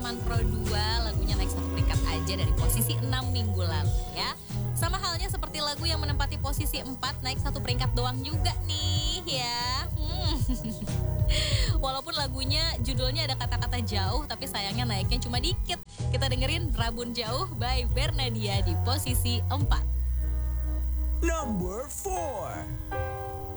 Preman Pro 2, lagunya naik 1 peringkat aja dari posisi 6 minggu lalu ya. Sama halnya seperti lagu yang menempati posisi 4, naik 1 peringkat doang juga nih ya. Walaupun lagunya judulnya ada kata-kata jauh, tapi sayangnya naiknya cuma dikit. Kita dengerin Rabun Jauh by Bernadia di posisi 4. Number 4.